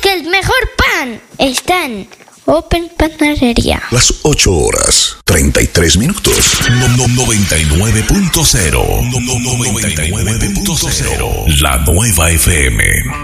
porque el mejor pan está en Open Panadería. Las 8:33. 99.0. 99.0. La nueva FM.